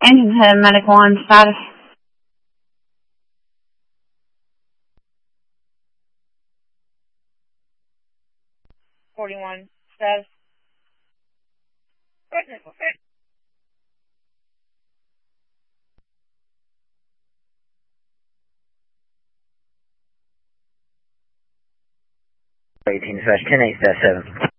Engine head medical on status. 41 status. /10 8-7.